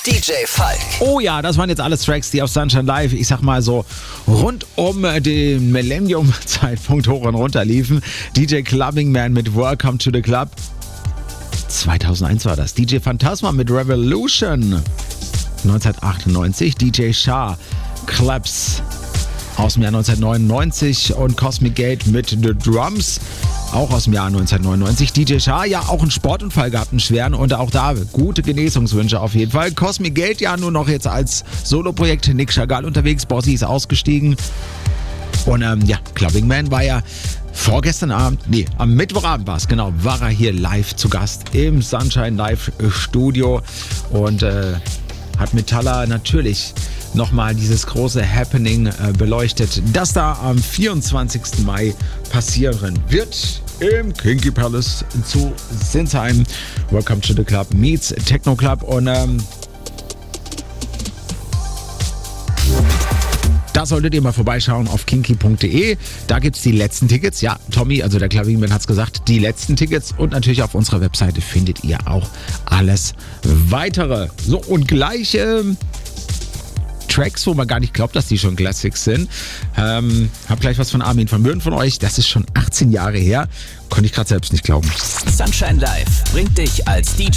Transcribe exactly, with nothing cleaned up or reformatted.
D J Falk. Oh ja, das waren jetzt alles Tracks, die auf Sunshine Live, ich sag mal so, rund um den Millennium-Zeitpunkt hoch und runter liefen. D J Clubbing Man mit Welcome to the Club. zweitausendeins war das. D J Phantasma mit Revolution. neunzehnhundertachtundneunzig. D J Shah, Claps aus dem Jahr neunzehnhundertneunundneunzig und Cosmic Gate mit The Drums, auch aus dem Jahr neunzehnhundertneunundneunzig. D J Shah, ja auch einen Sportunfall gehabt, einen schweren, und auch da gute Genesungswünsche auf jeden Fall. Cosmic Gate ja nur noch jetzt als Soloprojekt. Nick Chagall unterwegs, Bossy ist ausgestiegen. Und ähm, ja, Clubbing Man war ja vorgestern Abend, nee, am Mittwochabend war es, genau, war er hier live zu Gast im Sunshine Live Studio und äh, hat mit Talla natürlich nochmal dieses große Happening äh, beleuchtet, das da am vierundzwanzigsten Mai passieren wird im Kinky Palace zu Sinsheim. Welcome to the Club meets Techno Club. Und ähm, da solltet ihr mal vorbeischauen auf kinky punkt de. Da gibt es die letzten Tickets. Ja, Tommy, also der Klaviermann hat es gesagt, die letzten Tickets. Und natürlich auf unserer Webseite findet ihr auch alles Weitere. So, und gleich ähm, Tracks, wo man gar nicht glaubt, dass die schon Classics sind. Ähm, hab gleich was von Armin van Buuren von euch. Das ist schon achtzehn Jahre her. Konnte ich gerade selbst nicht glauben. Sunshine Live bringt dich als D J